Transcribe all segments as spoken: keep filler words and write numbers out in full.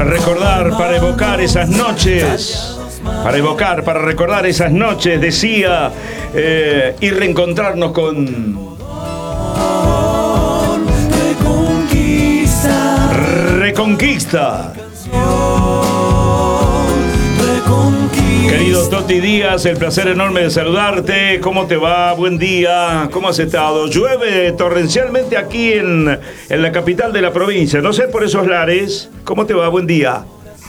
Recordar, para evocar esas noches, para evocar, para recordar esas noches, decía, eh, y reencontrarnos con... Reconquista. Reconquista. Querido Toti Díaz, el placer enorme de saludarte. ¿Cómo te va? Buen día. ¿Cómo has estado? Llueve torrencialmente aquí en, en la capital de la provincia. No sé por esos lares. ¿Cómo te va? Buen día.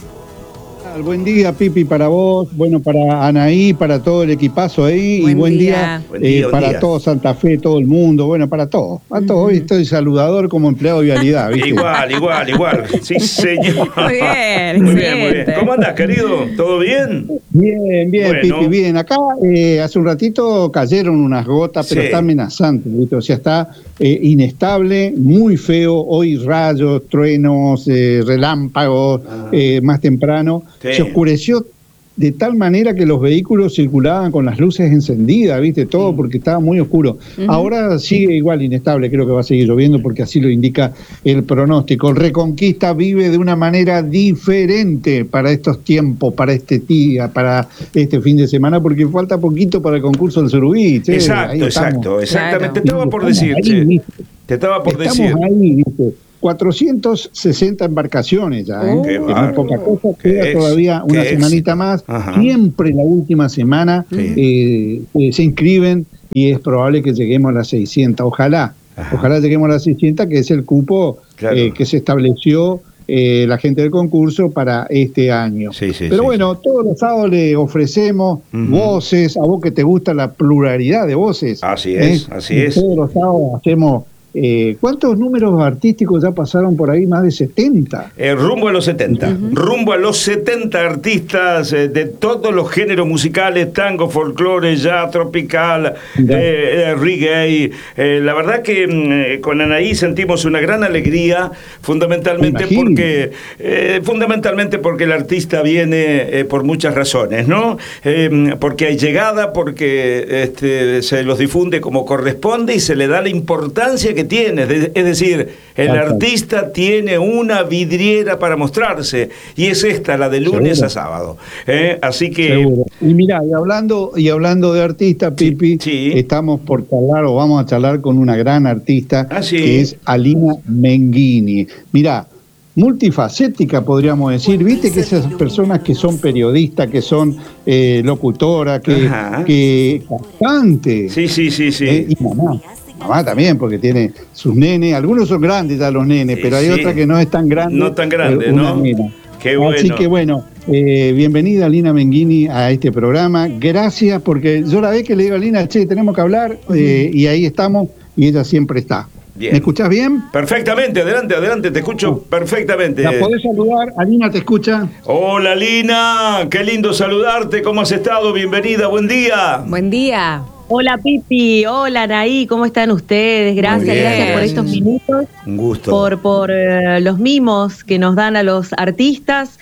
Buen día, Pipi, para vos, bueno, para Anaí, para todo el equipazo ahí, buen y buen día, día, buen día eh, buen para día. Todo Santa Fe, todo el mundo, bueno, para todos. Para todos, hoy estoy saludador como empleado de vialidad, ¿viste? Igual, igual, igual. Sí, señor. Muy bien, muy bien, muy bien. ¿Cómo andás, querido? ¿Todo bien? Bien, bien, bueno. Pipi, bien. Acá eh, hace un ratito cayeron unas gotas, pero sí. Está amenazante, ¿viste? O sea, está eh, inestable, muy feo. Hoy rayos, truenos, eh, relámpagos, ah. eh, más temprano. Sí. Se oscureció de tal manera que los vehículos circulaban con las luces encendidas, ¿viste? Todo porque estaba muy oscuro. Uh-huh. Ahora sigue igual inestable, creo que va a seguir lloviendo porque así lo indica el pronóstico. El Reconquista vive de una manera diferente para estos tiempos, para este día, para este fin de semana, porque falta poquito para el concurso del Surubí. Che, exacto, exacto, exactamente. Te estaba por decir, che. Te estaba por decir. Estamos ahí, ¿viste? cuatrocientas sesenta embarcaciones ya, ¿eh? Qué no es poca cosa, queda es? todavía una semanita más. Ajá. Siempre la última semana sí. eh, eh, se inscriben y es probable que lleguemos a las seiscientas. Ojalá, Ajá. ojalá lleguemos a las seiscientas, que es el cupo claro. eh, que se estableció eh, la gente del concurso para este año. Sí, sí, Pero sí, bueno, sí. todos los sábados le ofrecemos uh-huh. voces, a vos que te gusta la pluralidad de voces. Así es, ¿eh? así es. Todos los sábados hacemos... Eh, ¿Cuántos números artísticos ya pasaron por ahí? Más de setenta. Eh, rumbo a los setenta. Uh-huh. Rumbo a los setenta artistas eh, de todos los géneros musicales, tango, folclore, jazz, tropical, eh, eh, reggae. Eh, la verdad que eh, con Anaí sentimos una gran alegría, fundamentalmente porque eh, fundamentalmente porque el artista viene eh, por muchas razones, ¿no? Eh, porque hay llegada, porque este, se los difunde como corresponde y se le da la importancia que tiene, es decir, el Exacto. artista tiene una vidriera para mostrarse y es esta, la de lunes Seguro. a sábado. ¿Eh? Así que... Seguro. Y mira, y hablando, y hablando de artista, Pipi, sí, sí. estamos por charlar o vamos a charlar con una gran artista ah, sí. que es Alina Menghini. Mira, multifacética podríamos decir, viste que esas personas que son periodistas, que son eh, locutoras, que, que cantantes. Sí, sí, sí, sí. Eh, y mamá. Mamá también, porque tiene sus nenes, algunos son grandes ya los nenes, sí, pero hay sí. otra que no es tan grande. No tan grande, eh, ¿no? Nena. Qué bueno. Así que bueno, eh, bienvenida Alina Menghini a este programa. Gracias, porque yo la vez que le digo a Alina, che, tenemos que hablar, eh, y ahí estamos, y ella siempre está. Bien. ¿Me escuchás bien? Perfectamente, adelante, adelante, te escucho perfectamente. ¿La podés saludar? Alina te escucha. Hola Alina, qué lindo saludarte, ¿cómo has estado? Bienvenida, buen día. Buen día. Hola Pipi, hola Anaí, ¿cómo están ustedes? Gracias, gracias por estos minutos. Un gusto. Por, por uh, los mimos que nos dan a los artistas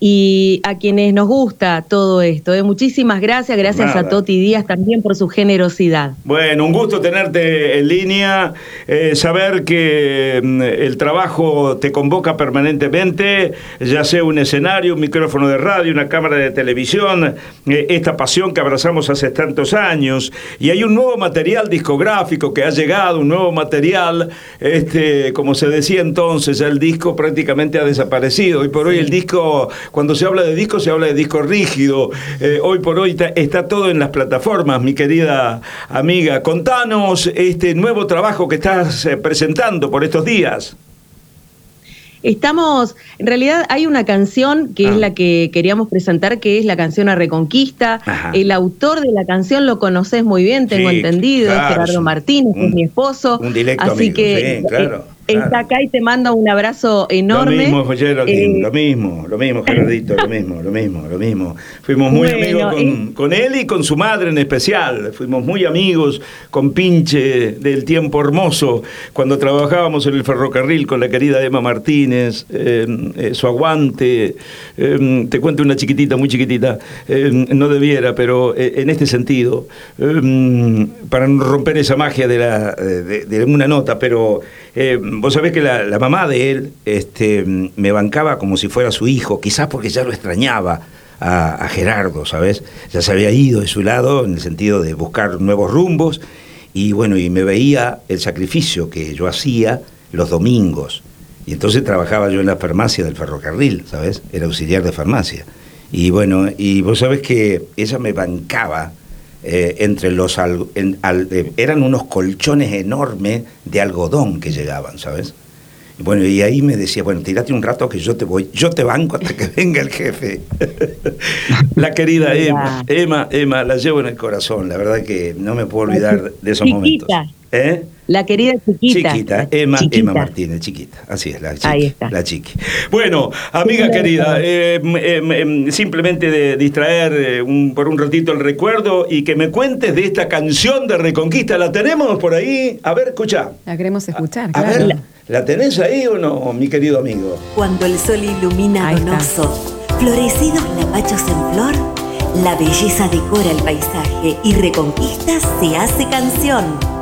y a quienes nos gusta todo esto. ¿eh? Muchísimas gracias, gracias Nada. a Toti Díaz también por su generosidad. Bueno, un gusto tenerte en línea, eh, saber que mm, el trabajo te convoca permanentemente, ya sea un escenario, un micrófono de radio, una cámara de televisión, eh, esta pasión que abrazamos hace tantos años, y hay un nuevo material discográfico que ha llegado, un nuevo material, este, como se decía entonces, el disco prácticamente ha desaparecido, hoy por hoy el disco... Cuando se habla de disco, se habla de disco rígido. Eh, hoy por hoy está, está todo en las plataformas, mi querida amiga. Contanos este nuevo trabajo que estás eh, presentando por estos días. Estamos, en realidad hay una canción que ah. es la que queríamos presentar, que es la canción A Reconquista. Ajá. El autor de la canción lo conoces muy bien, tengo sí, entendido, claro, es Gerardo Martínez, un, es mi esposo. Un directo así amigo, que, sí, claro. Está acá y te manda un abrazo enorme. Lo mismo, Geraldine, eh, lo mismo, lo mismo, Gerardito, lo mismo, lo mismo, lo mismo. Fuimos muy bueno, amigos con, eh, con él y con su madre en especial. Fuimos muy amigos con Pinche del Tiempo Hermoso, cuando trabajábamos en el ferrocarril con la querida Emma Martínez, eh, eh, su aguante. Eh, te cuento una chiquitita, muy chiquitita, eh, no debiera, pero eh, en este sentido, eh, para no romper esa magia de, la, de, de una nota, pero... Eh, vos sabés que la, la mamá de él este, me bancaba como si fuera su hijo, quizás porque ya lo extrañaba a, a Gerardo, ¿sabes? Ya se había ido de su lado en el sentido de buscar nuevos rumbos, y bueno, y me veía el sacrificio que yo hacía los domingos, y entonces trabajaba yo en la farmacia del ferrocarril, ¿sabes? Era auxiliar de farmacia. Y bueno, y vos sabés que ella me bancaba eh, entre los... Al, en, al, eh, eran unos colchones enormes de algodón que llegaban, ¿sabes? Y bueno, y ahí me decía, bueno, tirate un rato que yo te voy, yo te banco hasta que venga el jefe. La querida Emma, Emma, Emma, la llevo en el corazón, la verdad que no me puedo olvidar de esos momentos. ¿Eh? La querida chiquita. Chiquita, Emma, chiquita. Emma Martínez, chiquita. Así es, la chiqui. Ahí está. La chiqui. Bueno, amiga querida, eh, eh, eh, simplemente de distraer eh, un, por un ratito el recuerdo y que me cuentes de esta canción de Reconquista. ¿La tenemos por ahí? A ver, escucha. La queremos escuchar, a, claro. A ver, ¿la tenés ahí o no, mi querido amigo? Cuando el sol ilumina donoso, florecidos lapachos en flor, la belleza decora el paisaje y Reconquista se hace canción.